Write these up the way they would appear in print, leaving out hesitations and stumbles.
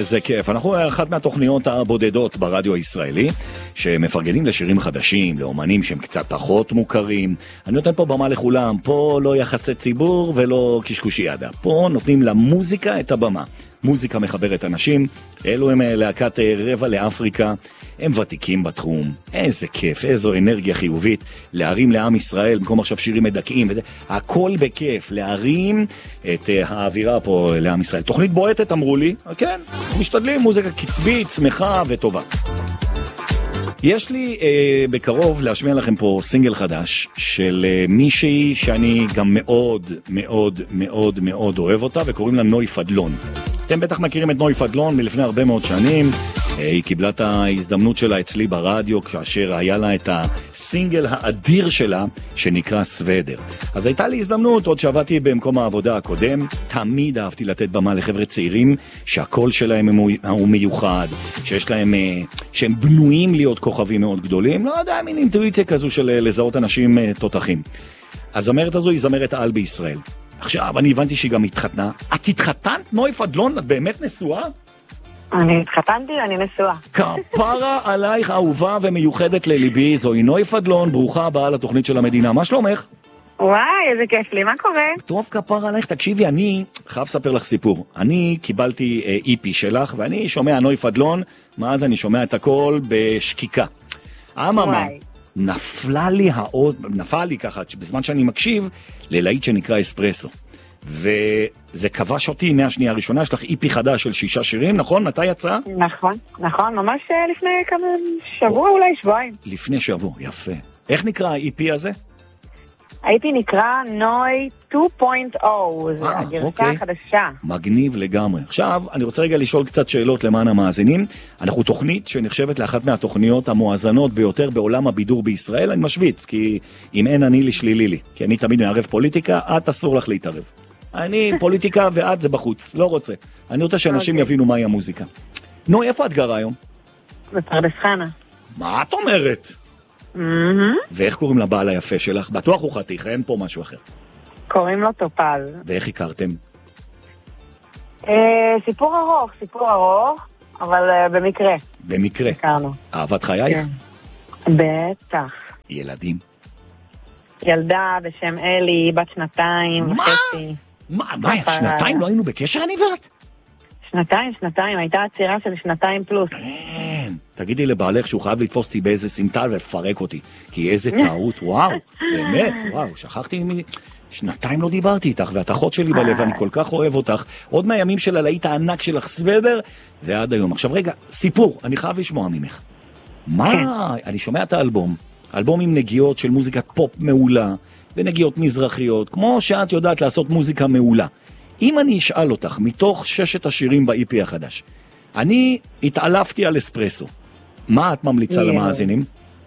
איזה כיף. אנחנו אחת מהתוכניות הבודדות ברדיו הישראלי, שמפרגנים לשירים חדשים, לאומנים שהם קצת פחות מוכרים. אני נותן פה במה לכולם, פה לא יחסי ציבור ולא קשקושיאדה. פה נותנים למוזיקה את הבמה. מוזיקה מחברת אנשים, אלו הם להקת רבע לאפריקה, הם ותיקים בתחום, איזה כיף, איזו אנרגיה חיובית, להרים לעם ישראל, במקום עכשיו שירים מדכאים וזה, הכל בכיף, להרים את האווירה פה לעם ישראל. תוכנית בועטת אמרו לי, כן, משתדלים, מוזיקה קצבית, שמחה וטובה. יש לי בקרוב להשמיע לכם פה סינגל חדש של מישהי שאני גם מאוד מאוד מאוד מאוד אוהב אותה, וקוראים לה נוי פדלון. אתם בטח מכירים את נוי פדלון מלפני הרבה מאוד שנים. היא קיבלה את ההזדמנות שלה אצלי ברדיו, כאשר היה לה את הסינגל האדיר שלה, שנקרא סוודר. אז הייתה לי הזדמנות, עוד שעבדתי במקום העבודה הקודם, תמיד אהבתי לתת במה לחבר'ה צעירים, שהקול שלהם הוא מיוחד, שיש להם, שהם בנויים להיות כוכבים מאוד גדולים, לא יודע, מין אינטואיציה כזו של לזהות אנשים תותחים. הזמרת הזו היא זמרת על בישראל. עכשיו, אני הבנתי שהיא גם התחתנה. את התחתנת, נוי פדלון? את באמת נשואה? אני התחתנתי, אני נשואה. כפרה עלייך אהובה ומיוחדת לליבי, זוהי נוי פדלון, ברוכה הבאה לתוכנית של המדינה. מה שלומך? וואי, איזה כיף לי, מה קורה? טוב, כפרה עלייך, תקשיבי, אני חייב לספר לך סיפור. אני קיבלתי איפי שלך, ואני שומע נוי פדלון, מאז אני שומע את הכל בשקיקה. אממה, נפל לי ככה, בזמן שאני מקשיב, ללהיט שנקרא אספרסו. וזה כבש אותי מהשנייה הראשונה. יש לך איפי חדש של 6 שירים, נכון? מתי יצא? נכון, ממש לפני כמה שבוע, אולי שבועיים. לפני שבוע, יפה. איך נקרא האיפי הזה? האיפי נקרא נוי 2.0, זה הגרסה החדשה. מגניב לגמרי. עכשיו, אני רוצה רגע לשאול קצת שאלות למען המאזינים. אנחנו תוכנית שנחשבת לאחת מהתוכניות המואזנות ביותר בעולם הבידור בישראל. אני משוויץ, כי אם אין אני לי שלילי לי. כי אני תמיד מערב פוליטיקה, את אסור לך להתערב. אני פוליטיקה ואת זה בחוץ, לא רוצה. אני רוצה שאנשים יבינו מהי המוזיקה. נו, איפה את גרה היום? בפרדס חנה. מה את אומרת? ואיך קוראים לבעל היפה שלך? בטוח הוא חתיך, אין פה משהו אחר. קוראים לו טופז. ואיך הכרתם? סיפור ארוך, אבל במקרה. במקרה? הכרנו. אהבת חייך? בטח. ילדים? ילדה בשם אלי, בת 2 וחצי. מה? 2 לא היינו בקשר אני ואת? 2, הייתה עצירה של 2 פלוס. כן, תגידי לבעלך שהוא חייב לתפוס אותי באיזה סמטל ולפרק אותי, כי איזה טעות, וואו, באמת, וואו, שכחתי 2 לא דיברתי איתך, ואת אחות שלי בלב, אני כל כך אוהב אותך, עוד מהימים של הלהיט הענק שלך סוודר, ועד היום. עכשיו רגע, סיפור, אני חייב לשמוע ממך. מה, אני שומע את האלבום, אלבום עם נגיעות של מוזיקת פופ מעולה, ונגיעות מזרחיות, כמו שאת יודעת לעשות מוזיקה מעולה. אם אני אשאל אותך, מתוך 6 השירים באיפי החדש, אני התעלפתי על אספרסו. מה את ממליצה למאזינים?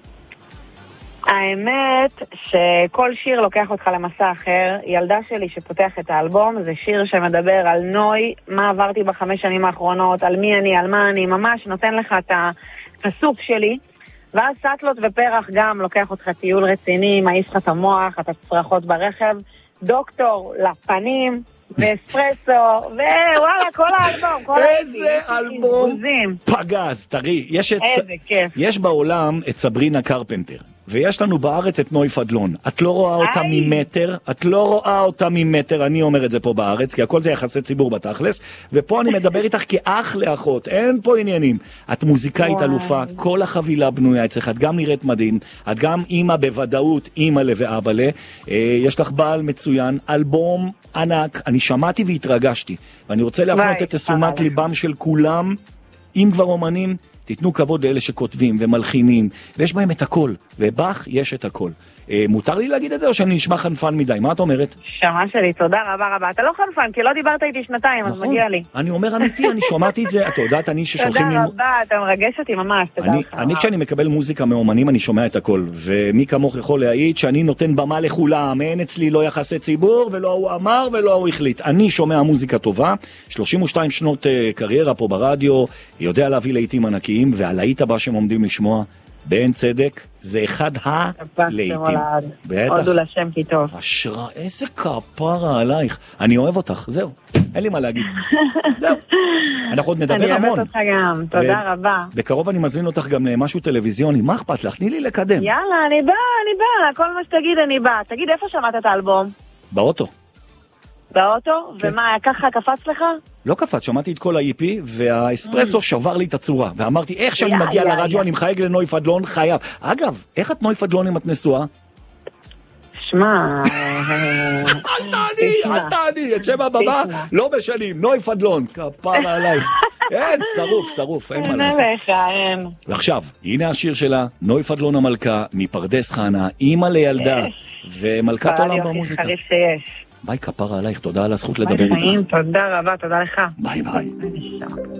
האמת שכל שיר לוקח אותך למסע אחר. ילדה שלי שפותח את האלבום, זה שיר שמדבר על נוי, מה עברתי ב5 שנים האחרונות, על מי אני, על מה אני, ממש נותן לך את הסוף שלי. ואז סטלות ופרח גם לוקח אותך טיול רציני, מעיף לך את המוח, את הצרחות ברכב, דוקטור לפנים, ואספרסו, ווואלה, כל האלבום, איזה אלבום פגז, תראי, יש בעולם את סברינה קרפנטר, ויש לנו בארץ את נוי פדלון. את לא רואה אותה ממטר, אני אומר את זה פה בארץ, כי הכל זה יחסי ציבור בתכלס, ופה אני מדבר איתך כאח לאחות, אין פה עניינים. את מוזיקאית אלופה, כל החבילה בנויה אצלך, את גם נראית מדהים, את גם אימא בוודאות, אימא ואבא לה, יש לך בעל מצוין, אלבום ענק, אני שמעתי והתרגשתי, ואני רוצה להפנות את תשומת ליבם של כולם, אם כבר אומנים, תיתנו כבוד לאלה שכותבים ומלחינים, ויש בהם את הכל, ובך יש את הכל. מותר לי להגיד את זה או שאני נשמע חנפן מדי? מה את אומרת? שמה שלי, תודה רבה. אתה לא חנפן, כי לא דיברת איתי 2, אז מגיע לי. אני אומר אמיתי, אני שמעתי את זה, את יודעת, אני ששולחים לי... תודה רבה, אתה מרגש אותי ממש, תודה לך. אני כשאני מקבל מוזיקה מאומנים, אני שומע את הכל, ומי כמוך יכול להעיד שאני נותן במה לכולם, אין אצלי לא יחסי ציבור, ולא הוא אמר ולא הוא החליט. אני שומע מוזיקה טובה, 32 שנות קריירה פה ברדיו, יודע להביא להיטים ענקיים, והלהיט הבא שהם עומדים לשמוע, בן צדק, זה אחד הלהיטים. בטח. הודו לשם כי טוב. אשרה, איזה כפרה עלייך. אני אוהב אותך, זהו. אין לי מה להגיד. זהו. אנחנו עוד נדבר המון. אני אוהבת אותך גם, תודה רבה. בקרוב אני מזמין אותך גם למשהו טלוויזיוני. מה אכפת לך? תני לי לקדם. יאללה, אני באה. כל מה שתגיד אני באה. תגיד, איפה שמעת את האלבום? באוטו. באוטו? כן. ומה, ככה קפץ לך? לא קפץ, שמעתי את כל ה-EP, והאספרסו שבר לי את הצורה. ואמרתי, איך שאני מגיע לרדיו, אני מחייג לנוי פדלון, חייב. אגב, איך את נוי פדלון אם את נשואה? שמע... אל תעני, את שם הבמה לא משנים, נוי פדלון, כפרה עלייך. אין, שרוף, אין מה לעשות. אין. ועכשיו, הנה השיר שלה, נוי פדלון המלכה, מפרדס חנה, אימא לילדה, ומלכת עולם במוזיקה. חריף שיש. ביי כפרה עלייך, תודה על הזכות לדבר איתך. תודה רבה, תודה לך. ביי.